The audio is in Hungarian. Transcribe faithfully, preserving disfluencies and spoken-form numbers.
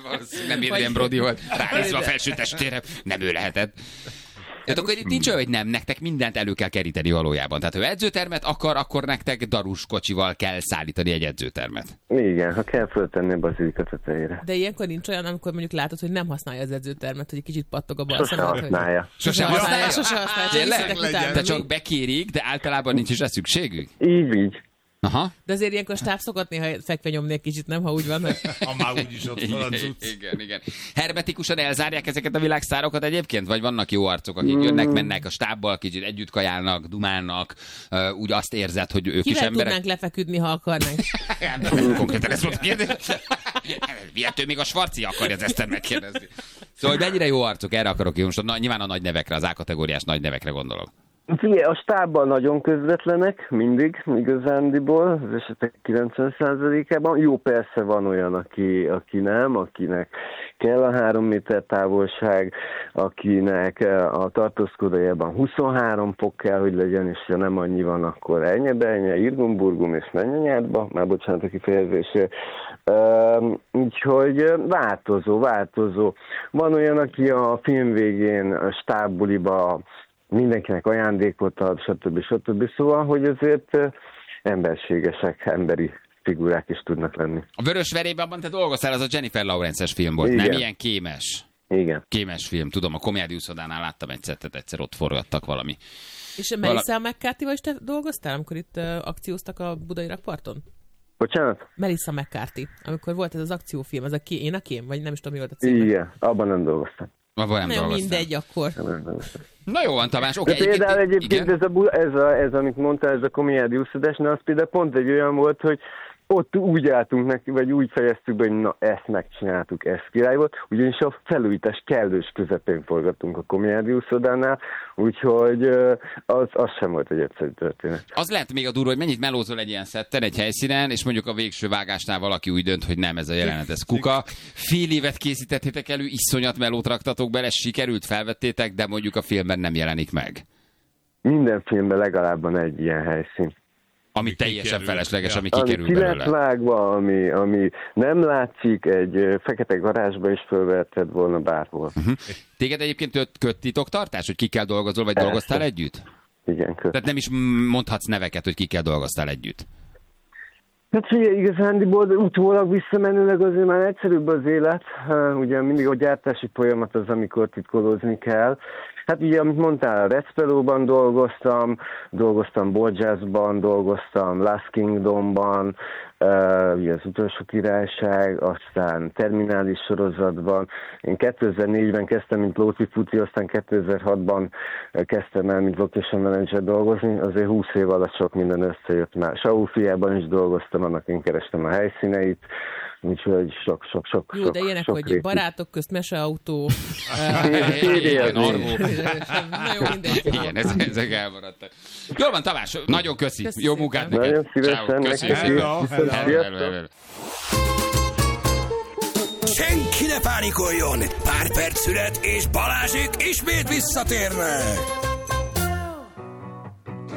Nem Adrien Brody volt, ránézve a felső testére, nem ő lehetett. Tehát akkor itt nincs olyan, hogy nem, nektek mindent elő kell keríteni valójában. Tehát ha edzőtermet akar, akkor nektek darus kocsival kell szállítani egy edzőtermet. Igen, ha kell föltenni a bazilika tetejére. De ilyenkor nincs olyan, amikor mondjuk látod, hogy nem használja az edzőtermet, hogy egy kicsit pattog a bal szemet. Sose használja. Sose használja? Sose használja. De csak bekérik, de általában nincs is rá szükségük? Így, így. Aha. De azért ilyenkor stáb szokott néha fekve nyomni egy kicsit, nem, ha úgy van, hogy... Ha már úgyis ott van a cucc. Igen, igen. Hermetikusan elzárják ezeket a világsztárokat egyébként? Vagy vannak jó arcok, akik jönnek, mennek a stábbal, kicsit együtt kajálnak, dumálnak, úgy azt érzed, hogy ők Kivel is emberek? tudnánk lefeküdni, ha akarnánk? Konkrétan ez volt a kérdés. Miattől még a Svarci akarja az Eszter megkérdezni. Szóval mennyire jó arcok, erre akarok jó. Most nyilván a nagy nevekre, az A-kategóriás nagy nevekre gondolok. Figyelj, a stábban nagyon közvetlenek, mindig, igazándiból, az esetek kilencven százalékában. Jó, persze van olyan, aki, aki nem, akinek kell a három méter távolság, akinek a tartózkodójában huszonhárom fok kell, hogy legyen, és ha nem annyi van, akkor ennyi-benye, irgum-burgum, és menj anyádba, már bocsánat a kifejezésért. Uh, úgyhogy változó, változó. Van olyan, aki a film végén a stábbuliba mindenkinek ajándékot ad, stb. stb. Szóval, hogy azért emberségesek, emberi figurák is tudnak lenni. A Vörös verében abban te dolgoztál, az a Jennifer Lawrence-es film volt, igen. Nem ilyen kémes? Igen. Kémes film, tudom, a Komédia Uszodánál láttam egyszer, tehát egyszer ott forgattak valami. És Melissa McCarthy-val is te dolgoztál, amikor itt uh, akcióztak a Budai rakparton? Bocsánat? Melissa McCarthy, amikor volt ez az akciófilm, az a ki, én a kém, vagy nem is tudom, mi volt a címe. Igen, abban nem dolgoztam. Abban nem dolgoztam. Mindegy akkor. Na jó van, Tamás, oké. Okay, például egyébként ez, a, ez, a, ez, amit mondtál, ez a Komédia Uszodásnál, az például pont egy olyan volt, hogy ott úgy álltunk neki, vagy úgy fejeztük be, hogy na, ezt megcsináltuk, ez király volt, ugyanis a felújítás kellős közepén forgattunk a Komédia Uszodánál, úgyhogy az, az sem volt egy egyszerű történet. Az lehet még a durva, hogy mennyit melózol egy ilyen szetten, egy helyszínen, és mondjuk a végső vágásnál valaki úgy dönt, hogy nem, ez a jelenet, ez kuka. Fél évet készítettétek elő, iszonyat melót raktatok bele, sikerült, felvettétek, de mondjuk a filmben nem jelenik meg. Minden filmben legalább van egy ilyen helyszín. Ami, ami teljesen kikerül, felesleges, ami kikerül ami belőle. Ami vágva, ami, ami nem látszik, egy fekete garázsba is fölverted volna bárhol. Uh-huh. Téged egyébként köt titoktartás, hogy kikkel dolgozol, vagy Persze. dolgoztál együtt? Igen, köt. Tehát nem is mondhatsz neveket, hogy kikkel dolgoztál együtt? Hát figyelj, igazándiból utólag visszamenőleg azért már egyszerűbb az élet. Ugye mindig a gyártási folyamat az, amikor titkolózni kell. Hát ugye, amit mondtál, Recpelóban dolgoztam, dolgoztam Borgiasban, dolgoztam Last Kingdomban, uh, ugye az utolsó királyság, aztán Terminális sorozatban. Én kétezer-négyben kezdtem, mint Lóti Futi, aztán kétezer-hatban kezdtem el, mint location manager dolgozni. Azért húsz év alatt sok minden összejött már. Saul fiában is dolgoztam, annak én kerestem a helyszíneit. Úgyhogy sok-sok-sok. Jó, de ilyenek, hogy réti. Barátok közt meseautó. Igen, arvó. Igen, ezek elmaradtak. Jól van, Tamás, nagyon köszi. köszi Jó munkát neked. Nagyon szívesen. Senki ne pánikoljon! Pár perc szület, és Balázsék ismét visszatérnek!